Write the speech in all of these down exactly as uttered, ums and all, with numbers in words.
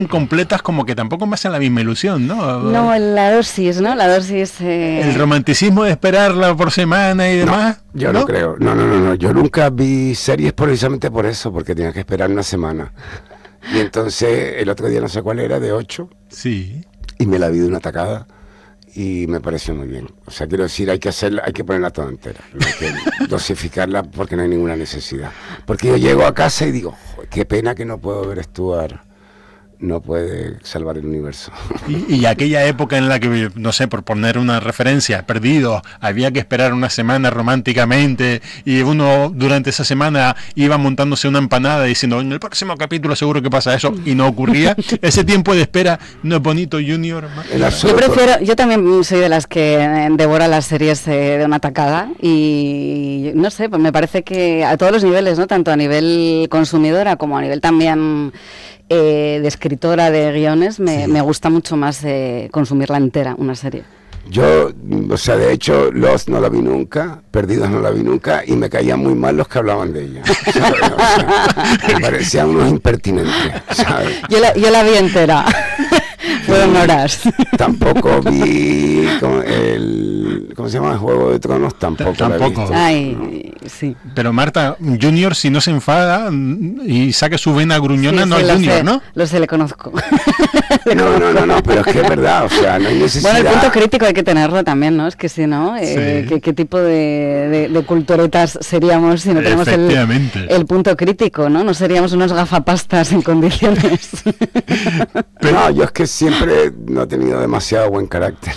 completas como que tampoco me hacen la misma ilusión, ¿no? No, la dosis, ¿no? La dosis... Eh... El romanticismo de esperarla por semana y demás. No, yo no, no creo. No, no, no, no. Yo nunca vi series precisamente por eso, porque tenía que esperar una semana. Y entonces el otro día no sé cuál era, de ocho. Sí. Y me la vi de una tacada y me pareció muy bien. O sea, quiero decir, hay que hacerla, hay que ponerla toda entera. No hay que dosificarla porque no hay ninguna necesidad. Porque yo llego a casa y digo, qué pena que no puedo ver Stuart. No puede salvar el universo. Y, y aquella época en la que, no sé, por poner una referencia, Perdidos, había que esperar una semana románticamente y uno durante esa semana iba montándose una empanada diciendo, en el próximo capítulo seguro que pasa eso, y no ocurría. Ese tiempo de espera no es bonito, Junior. Yo prefiero, yo también soy de las que devora las series de, de una tacada y no sé, pues me parece que a todos los niveles, ¿no? Tanto a nivel consumidora como a nivel también Eh, de escritora de guiones, me, sí. me gusta mucho más eh, consumirla entera, una serie. Yo, o sea, de hecho, Lost no la vi nunca, Perdidos no la vi nunca, y me caían muy mal los que hablaban de ella, ¿sabes? O sea, me parecían unos impertinentes, ¿sabes? Yo la, yo la vi entera. Fueron horas. Tampoco vi el, ¿cómo se llama? El Juego de Tronos, tampoco, tampoco. la he visto. Ay, sí. Pero Marta, Junior, si no se enfada y saque su vena gruñona, sí, no sí, es Junior, sé, ¿no? Lo sé, le conozco. le no, conozco. no, no, no, pero es que es verdad, o sea, no hay necesidad. Bueno, el punto crítico hay que tenerlo también, ¿no? Es que si no, eh, sí. ¿qué, ¿qué tipo de, de, de culturetas seríamos si no tenemos el, el punto crítico, ¿no? No seríamos unos gafapastas en condiciones. Pero, no, yo es que siempre no he tenido demasiado buen carácter.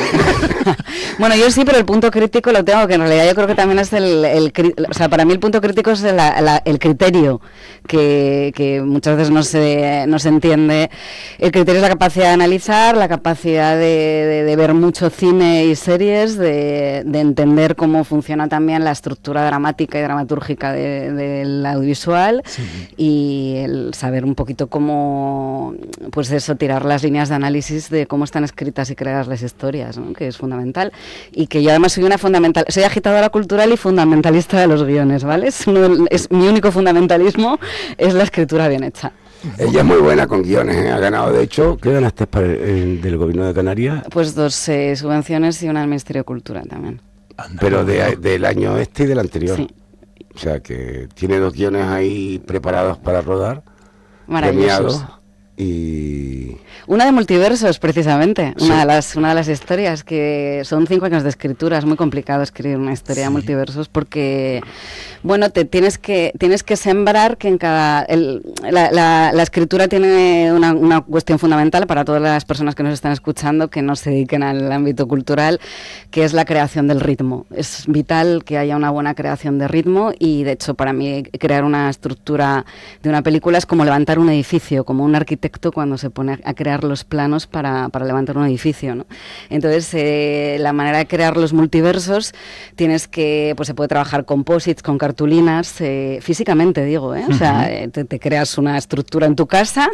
Bueno, yo sí, pero el punto crítico lo tengo, que en realidad yo creo que también es el, el o sea, para mí el punto crítico es el, la, el criterio, que, que muchas veces no se, no se entiende. El criterio es la capacidad de analizar, la capacidad de, de, de ver mucho cine y series, de, de entender cómo funciona también la estructura dramática y dramatúrgica de, del audiovisual, sí. Y el saber un poquito cómo, pues eso, tirar las líneas de análisis de cómo están escritas y creadas las historias, ¿no? Que es fundamental, y que yo además soy una fundamental, soy agitadora cultural y fundamentalista de los guiones, ¿vale? Es, uno, es mi único fundamentalismo, es la escritura bien hecha. Ella es muy buena con guiones, ¿eh? Ha ganado, de hecho, ¿qué ganaste para el, el, del gobierno de Canarias? Pues dos eh, subvenciones y una del Ministerio de Cultura también. Pero de, del año este y del anterior. Sí. O sea que tiene dos guiones ahí preparados para rodar, maravillosos. Y una de multiversos, precisamente, sí. una de las una de las historias, que son cinco años de escritura. Es muy complicado escribir una historia sí. de multiversos porque, bueno, te tienes que tienes que sembrar que en cada el, la, la, la escritura tiene una, una cuestión fundamental para todas las personas que nos están escuchando que no se dediquen al ámbito cultural, que es la creación del ritmo. Es vital que haya una buena creación de ritmo y, de hecho, para mí crear una estructura de una película es como levantar un edificio, como un arquitecto cuando se pone a crear los planos para, para levantar un edificio, ¿no? Entonces, eh, la manera de crear los multiversos, tienes que, pues se puede trabajar con posits, con cartulinas, eh, físicamente digo, ¿eh? O sea, eh, te, te creas una estructura en tu casa,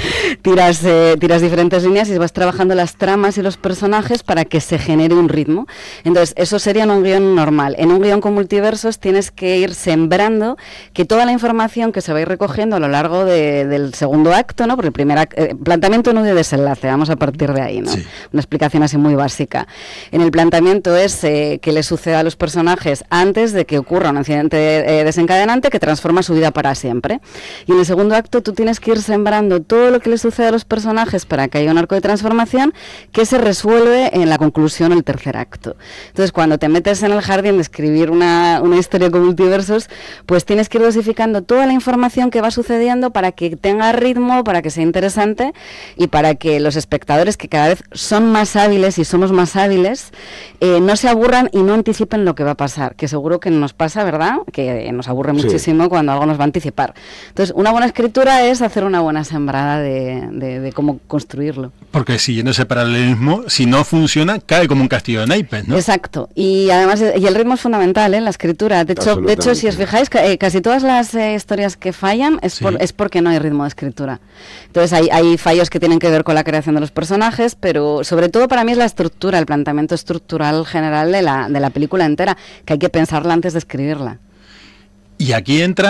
tiras, eh, tiras diferentes líneas y vas trabajando las tramas y los personajes para que se genere un ritmo. Entonces, eso sería en un guión normal. En un guión con multiversos tienes que ir sembrando que toda la información que se va a ir recogiendo a lo largo de, del segundo acto, ¿no? Porque el primer eh, planteamiento, nudo y desenlace, vamos a partir de ahí, ¿no? Sí. Una explicación así muy básica. En el planteamiento es eh, qué le sucede a los personajes antes de que ocurra un accidente eh, desencadenante que transforma su vida para siempre. Y en el segundo acto tú tienes que ir sembrando todo lo que le sucede a los personajes para que haya un arco de transformación que se resuelve en la conclusión del tercer acto. Entonces, cuando te metes en el jardín de escribir una, una historia con multiversos, pues tienes que ir dosificando toda la información que va sucediendo para que tenga ritmo, para que sea interesante y para que los espectadores, que cada vez son más hábiles y somos más hábiles, eh, no se aburran y no anticipen lo que va a pasar, que seguro que nos pasa, ¿verdad? Que nos aburre sí. muchísimo cuando algo nos va a anticipar. Entonces, una buena escritura es hacer una buena sembrada de, de, de cómo construirlo. Porque siguiendo ese paralelismo, si no funciona, cae como un castillo de naipes, ¿no? Exacto. Y además, y el ritmo es fundamental, ¿eh? En la escritura. De hecho, de hecho, si os fijáis, eh, casi todas las eh, historias que fallan es, sí. por, es porque no hay ritmo de escritura. Entonces, hay, hay fallos que tienen que ver con la creación de los personajes, pero sobre todo para mí es la estructura, el planteamiento estructural general de la, de la película entera, que hay que pensarla antes de escribirla. Y aquí entra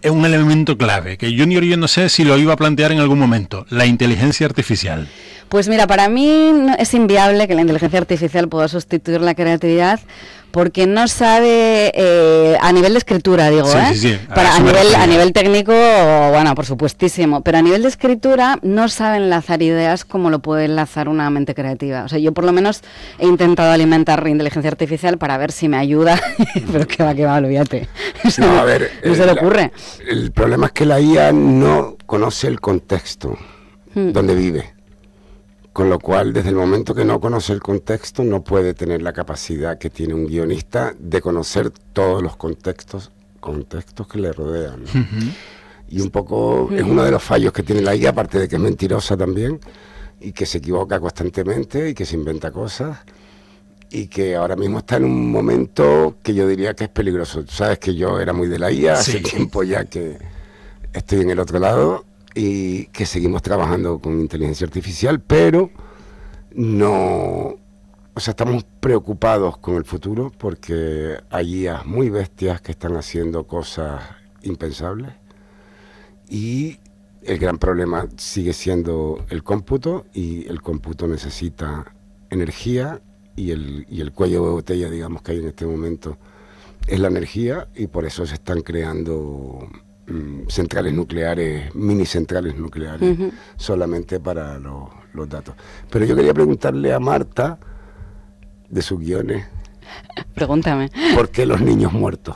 es un elemento clave, que Junior yo no sé si lo iba a plantear en algún momento, la inteligencia artificial. Pues mira, para mí es inviable que la inteligencia artificial pueda sustituir la creatividad, porque no sabe, eh, a nivel de escritura, digo, sí, ¿eh? Sí, sí. A, Para, a, nivel, a nivel técnico, bueno, por supuestísimo, pero a nivel de escritura no sabe enlazar ideas como lo puede enlazar una mente creativa. O sea, yo por lo menos he intentado alimentar inteligencia artificial para ver si me ayuda, pero que va, que va, olvídate. No, a ver, no el, se le ocurre. La, el problema es que la I A no conoce el contexto hmm. donde vive. Con lo cual, desde el momento que no conoce el contexto, no puede tener la capacidad que tiene un guionista de conocer todos los contextos, contextos que le rodean, ¿no? Uh-huh. Y un poco uh-huh. es uno de los fallos que tiene la I A, aparte de que es mentirosa también, y que se equivoca constantemente, y que se inventa cosas, y que ahora mismo está en un momento que yo diría que es peligroso. Tú sabes que yo era muy de la I A, sí. Hace tiempo ya que estoy en el otro lado, y que seguimos trabajando con inteligencia artificial, pero no, o sea, estamos preocupados con el futuro porque hay I As muy bestias que están haciendo cosas impensables y el gran problema sigue siendo el cómputo, y el cómputo necesita energía, y el, y el cuello de botella, digamos, que hay en este momento es la energía, y por eso se están creando centrales nucleares, mini centrales nucleares, uh-huh. solamente para los, los datos. Pero yo quería preguntarle a Marta, de sus guiones, pregúntame. ¿Por qué los niños muertos?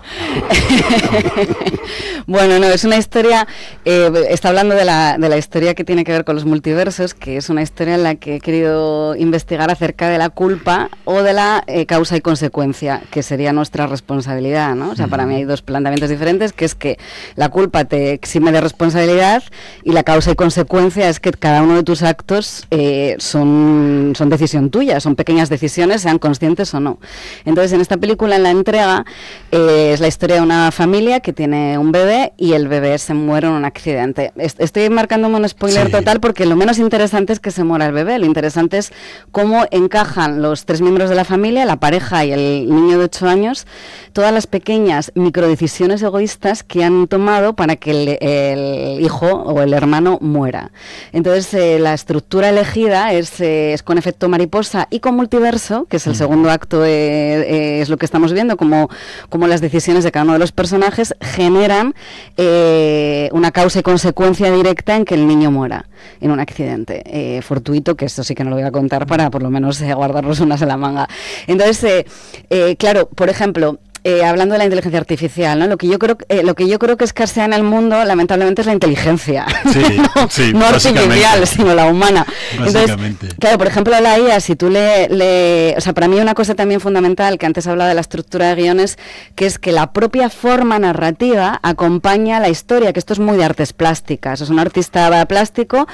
Bueno, no, es una historia, eh, está hablando de la, de la historia que tiene que ver con los multiversos, que es una historia en la que he querido investigar acerca de la culpa o de la eh, causa y consecuencia, que sería nuestra responsabilidad, ¿no? O sea, uh-huh. para mí hay dos planteamientos diferentes, que es que la culpa te exime de responsabilidad y la causa y consecuencia es que cada uno de tus actos eh, son, son decisión tuya, son pequeñas decisiones, sean conscientes o no. Entonces, en esta película, en la entrega, eh, es la historia de una familia que tiene un bebé y el bebé se muere en un accidente. Est- estoy marcándome un spoiler sí. total, porque lo menos interesante es que se muera el bebé. Lo interesante es cómo encajan los tres miembros de la familia, la pareja y el niño de ocho años, todas las pequeñas microdecisiones egoístas que han tomado para que el, el hijo o el hermano muera. Entonces, eh, la estructura elegida es, eh, es con efecto mariposa y con multiverso, que es el mm. segundo acto, eh, eh, es lo que estamos viendo, como, como las decisiones de cada uno de los personajes generan eh, una causa y consecuencia directa en que el niño muera en un accidente eh, fortuito, que esto sí que no lo voy a contar para por lo menos eh, guardarnos unas en la manga. Entonces, eh, eh, claro, por ejemplo, Eh, hablando de la inteligencia artificial, ¿no? Lo que yo creo, eh, lo que yo creo que escasea en el mundo, lamentablemente, es la inteligencia. Sí, no, sí, no artificial, sino la humana. Entonces, claro, por ejemplo, la I A, si tú le, le... O sea, para mí una cosa también fundamental, que antes hablaba de la estructura de guiones, que es que la propia forma narrativa acompaña la historia, que esto es muy de artes plásticas. Es un artista plástico,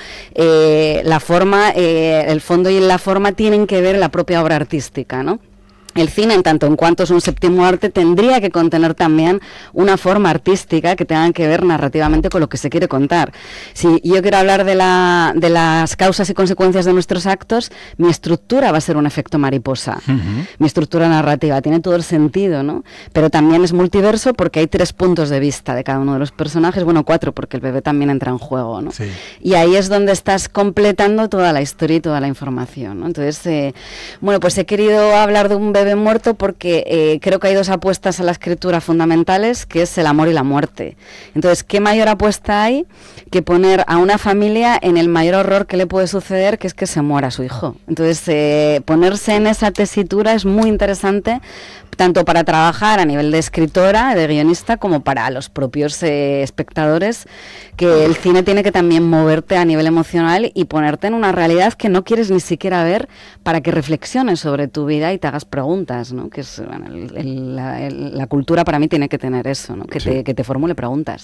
eh, la forma, eh, el fondo y la forma tienen que ver en la propia obra artística, ¿no? El cine, en tanto en cuanto es un séptimo arte, tendría que contener también una forma artística que tenga que ver narrativamente con lo que se quiere contar. Si yo quiero hablar de, la, de las causas y consecuencias de nuestros actos, mi estructura va a ser un efecto mariposa. Uh-huh. Mi estructura narrativa tiene todo el sentido, ¿no? Pero también es multiverso porque hay tres puntos de vista de cada uno de los personajes, bueno, cuatro, porque el bebé también entra en juego, ¿no? Sí. Y ahí es donde estás completando toda la historia y toda la información, ¿no? Entonces, eh, bueno, pues he querido hablar de un bebé bebé muerto porque eh, creo que hay dos apuestas a la escritura fundamentales, que es el amor y la muerte. Entonces, ¿qué mayor apuesta hay que poner a una familia en el mayor horror que le puede suceder, que es que se muera su hijo? Entonces, eh, ponerse en esa tesitura es muy interesante, tanto para trabajar a nivel de escritora, de guionista, como para los propios eh, espectadores, que el cine tiene que también moverte a nivel emocional y ponerte en una realidad que no quieres ni siquiera ver, para que reflexiones sobre tu vida y te hagas preguntas, ¿no? Que es, bueno, el, el, la, el, la cultura para mí tiene que tener eso, ¿no? Que, sí. te, que te formule preguntas.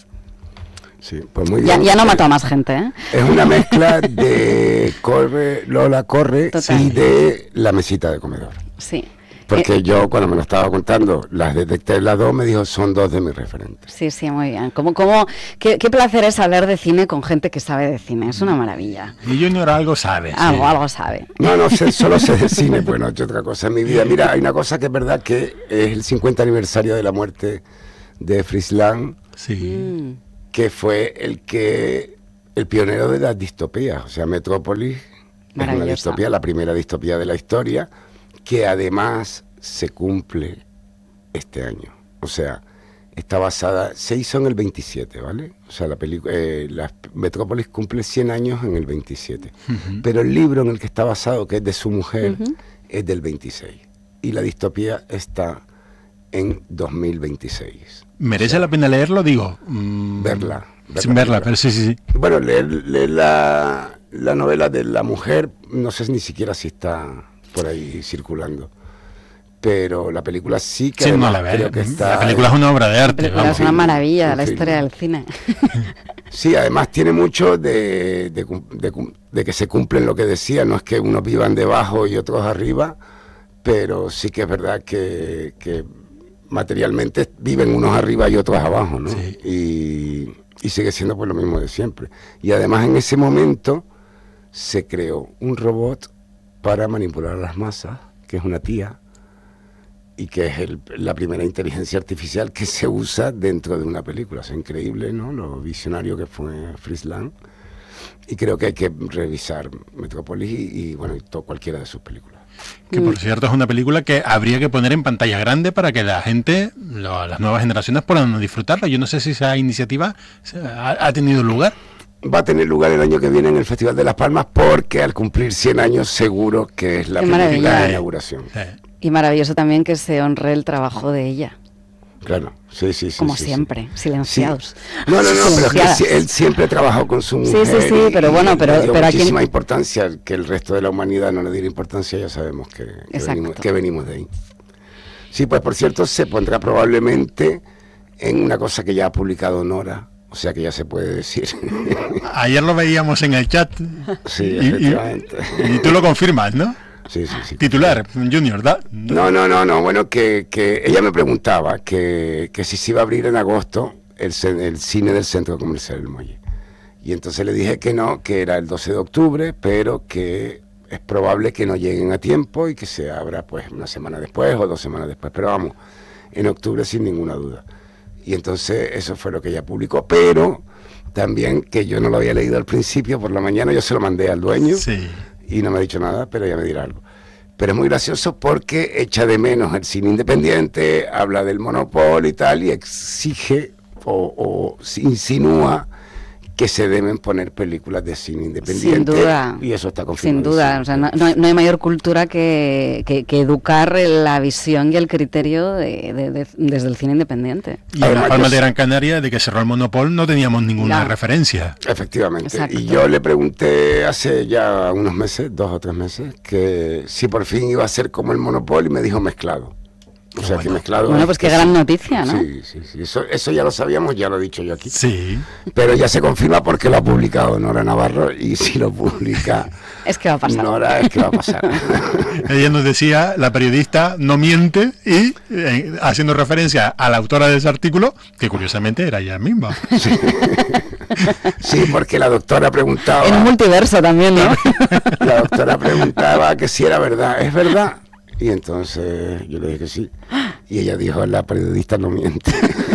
Sí, pues muy bien. Ya, ya no mató a más gente, ¿eh? Es una mezcla de corre, Lola corre Total. Y de La mesita de comedor. Sí. Porque eh, yo, cuando me lo estaba contando, las detecté las dos, me dijo, son dos de mis referentes. Sí, sí, muy bien. Como, como, qué, qué placer es hablar de cine con gente que sabe de cine, es una maravilla. Y Junior algo sabe. Algo, sí. algo sabe. No, no sé, solo sé de cine, pues no he hecho otra cosa en mi vida. Mira, hay una cosa que es verdad, que es el cincuenta aniversario de la muerte de Fritz Lang. Sí. Mm. que fue el que el pionero de las distopías. O sea, Metrópolis es una distopía, la primera distopía de la historia, que además se cumple este año. O sea, está basada, se hizo en el veintisiete, ¿vale? O sea, la película, eh, la Metrópolis cumple cien años en el veintisiete. Uh-huh. Pero el libro en el que está basado, que es de su mujer, uh-huh, es del veintiséis. Y la distopía está en dos mil veintiséis. ¿Merece o sea, la pena leerlo? Digo. Mmm, verla. verla Sin verla, pero sí, sí, sí. Bueno, leer, leer la, la novela de la mujer, no sé ni siquiera si está por ahí circulando. Pero la película sí que sí, además, no la, creo que está... La película es una obra de arte. La película vamos, es una maravilla, la historia del cine. Sí, además tiene mucho de, de, de, de que se cumplen lo que decía, no es que unos vivan debajo y otros arriba, pero sí que es verdad que, que materialmente viven unos arriba y otros abajo, ¿no? Sí. Y, y sigue siendo pues lo mismo de siempre. Y además en ese momento se creó un robot para manipular a las masas, que es una tía, y que es el, la primera inteligencia artificial que se usa dentro de una película. Es increíble, ¿no? Lo visionario que fue Fritz Lang. Y creo que hay que revisar Metrópolis y, y bueno, y todo, cualquiera de sus películas. Que por cierto es una película que habría que poner en pantalla grande para que la gente, lo, las nuevas generaciones puedan disfrutarla. Yo no sé si esa iniciativa ha, ha tenido lugar. Va a tener lugar el año que viene en el Festival de Las Palmas, porque al cumplir cien años seguro que es la Qué película maravilla. de inauguración. Sí. Y maravilloso también que se honre el trabajo de ella. Claro, sí, sí, sí. Como sí, siempre, sí. silenciados. Sí. No, no, no, pero es que él siempre ha trabajado con su mujer. Sí, sí, sí, pero bueno, pero, le dio pero muchísima aquí... importancia, que el resto de la humanidad no le diera importancia, ya sabemos que, que, venimos, que venimos de ahí. Sí, pues por cierto, se pondrá probablemente en una cosa que ya ha publicado Nora, o sea que ya se puede decir. Ayer lo veíamos en el chat. Sí, y, efectivamente. Y, y tú lo confirmas, ¿no? Sí, sí, sí. Titular, Junior, ¿da? No, no, no, no, bueno, que, que ella me preguntaba que, que si se iba a abrir en agosto el, el cine del Centro Comercial del Muelle. Y entonces le dije que no, que era el doce de octubre, pero que es probable que no lleguen a tiempo y que se abra pues una semana después o dos semanas después. Pero vamos, en octubre sin ninguna duda. Y entonces eso fue lo que ella publicó, pero también que yo no lo había leído al principio, por la mañana yo se lo mandé al dueño. Sí. Y no me ha dicho nada, pero ya me dirá algo. Pero es muy gracioso porque echa de menos el cine independiente, habla del monopolio y tal, y exige o, o insinúa que se deben poner películas de cine independiente. Sin duda. Y eso está confirmado. Sin duda. O sea, no, no, no hay mayor cultura que, que, que educar la visión y el criterio de, de, de, desde el cine independiente. Y en Las Palmas de Gran Canaria, de que cerró el Monopol, no teníamos ninguna no. referencia. Efectivamente. Exacto. Y yo le pregunté hace ya unos meses, dos o tres meses, que si por fin iba a ser como el Monopol, y me dijo mezclado. O sea, bueno. que mezclado... Bueno, pues qué gran noticia, ¿no? Sí, sí, sí. Eso, eso ya lo sabíamos, ya lo he dicho yo aquí. Sí. Pero ya se confirma porque lo ha publicado Nora Navarro, y si lo publica... es que va a pasar. Nora, es que va a pasar. Ella nos decía, la periodista no miente, y eh, haciendo referencia a la autora de ese artículo, que curiosamente era ella misma. Sí, sí, porque la doctora preguntaba... En un multiverso también, ¿no? La doctora preguntaba que si era verdad. ¿Es verdad? Y entonces yo le dije que sí. Y ella dijo, la periodista no miente.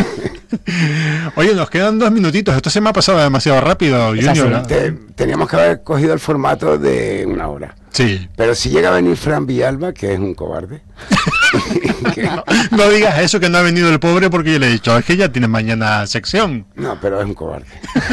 Oye, nos quedan dos minutitos. Esto se me ha pasado demasiado rápido, Junior, ¿no? Te, teníamos que haber cogido el formato de una hora. Sí. Pero si llega a venir Fran Villalba, que es un cobarde. que... no, no digas eso, que no ha venido el pobre, porque yo le he dicho, es que ya tiene mañana sección. No, pero es un cobarde.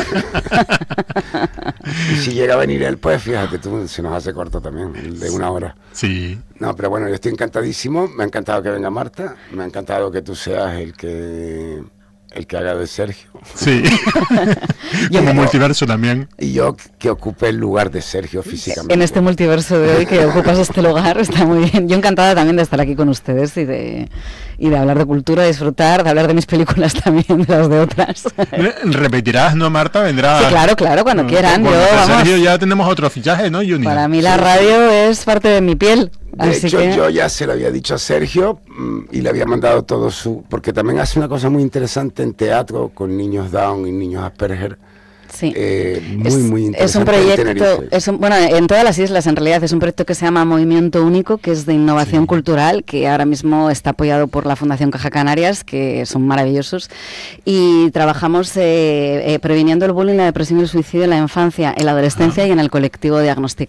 Y si llega a venir él, pues fíjate tú, se nos hace corto también, el de una hora. Sí. No, pero bueno, yo estoy encantadísimo. Me ha encantado que venga Marta. Me ha encantado que tú seas el que... el que haga de Sergio. Sí. Como multiverso también. Y yo que ocupe el lugar de Sergio físicamente. En este multiverso de hoy que ocupas este lugar está muy bien. Yo encantada también de estar aquí con ustedes y de, y de hablar de cultura, de disfrutar, de hablar de mis películas también, de las de otras. ¿Repetirás, no, Marta? ¿Vendrás? Sí, claro, claro, cuando quieran. Bueno, yo, vamos, Sergio, ya tenemos otro fichaje, ¿no, Junior? Para mí la radio es parte de mi piel. De Así hecho, que... yo ya se lo había dicho a Sergio mmm, y le había mandado todo su... Porque también hace una cosa muy interesante en teatro con niños Down y niños Asperger, Sí. Eh, muy, es, muy interesante. Es un proyecto, es un, bueno, en todas las islas en realidad, es un proyecto que se llama Movimiento Único, que es de innovación sí. cultural, que ahora mismo está apoyado por la Fundación Caja Canarias, que son maravillosos, y trabajamos eh, eh, previniendo el bullying, la depresión y el suicidio en la infancia, en la adolescencia ah. y en el colectivo diagnosticado.